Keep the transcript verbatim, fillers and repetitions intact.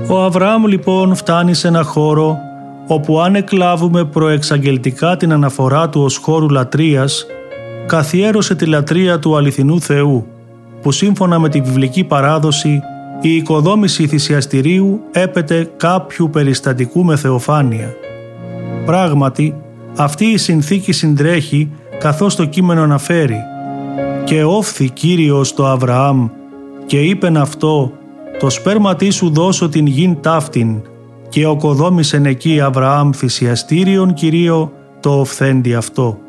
Ο Αβραάμ λοιπόν φτάνει σε ένα χώρο όπου αν εκλάβουμε προεξαγγελτικά την αναφορά του ως χώρου λατρείας, καθιέρωσε τη λατρεία του αληθινού Θεού, που σύμφωνα με τη βιβλική παράδοση η οικοδόμηση θυσιαστηρίου έπεται κάποιου περιστατικού με θεοφάνεια. Πράγματι, αυτή η συνθήκη συντρέχει καθώς το κείμενο αναφέρει «Και όφθη Κύριος το Αβραάμ και είπεν αυτό, το σπέρματί σου δώσω την γην ταύτην, και οκοδόμησεν εκεί Αβραάμ θυσιαστήριον Κυρίω το οφθέντη αυτό».